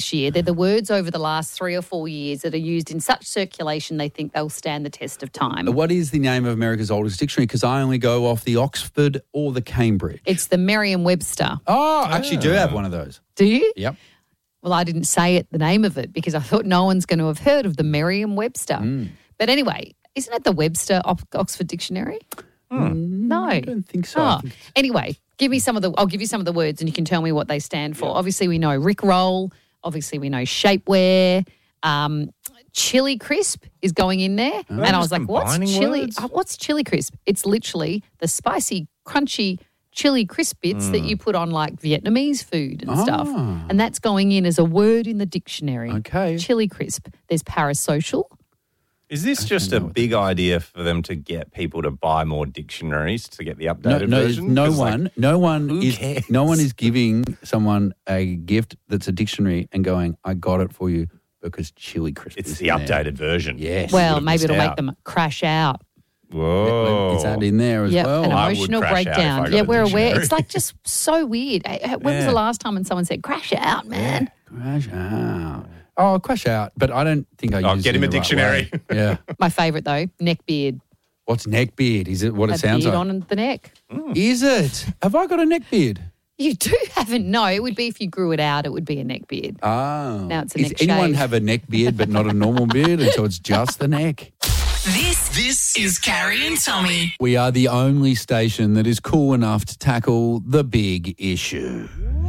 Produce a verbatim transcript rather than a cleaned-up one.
this year. They're the words over the last three or four years that are used in such circulation they think they'll stand the test of time. What is the name of America's oldest dictionary? Because I only go off the Oxford or the Cambridge. It's the Merriam-Webster. Oh, I actually do have one of those. Do you? Yep. Well, I didn't say it, the name of it, because I thought no one's going to have heard of the Merriam-Webster. Mm. But anyway, isn't it the Webster Oxford Dictionary? Mm. No. I don't think so. Oh. I think Anyway, give me some of the. I'll give you some of the words, and you can tell me what they stand for. Yeah. Obviously, we know Rickroll. Obviously, we know shapewear. Um, chili crisp is going in there, Oh, and I was like, "What's chili? words? Uh, what's chili crisp?" It's literally the spicy, crunchy chili crisp bits Mm. that you put on like Vietnamese food and Ah. stuff, and that's going in as a word in the dictionary. Okay. Chili crisp. There's parasocial. Is this just a big idea for them to get people to buy more dictionaries to get the No, updated no, version? no 'Cause, like, one, no one who is, cares? no one is giving someone a gift that's a dictionary and going, "I got it for you because chili crisp." it's is the in there." updated version. Yes. Well, would've maybe missed it'll make out. them crash out. Whoa. Is that in there as Yep, well? an I would emotional crash out if I breakdown. got Yeah, a we're aware. dictionary. It's like just so weird. Uh, uh, When was Yeah. the last time when someone said "crash out," man? Crash out. Oh, crash out. But I don't think I Oh, use get it him in a the right dictionary. way. Yeah. My favourite though, neck beard. What's neck beard? Is it what it A sounds beard like? on the neck. Is it? Have I got a neck beard? You do haven't. No, it would be if you grew it out. It would be a neck beard. Oh. Now it's a Does neck anyone shave. have a neck beard but not a normal beard, and so it's just the neck? This this is Carrie and Tommy. We are the only station that is cool enough to tackle the big issue.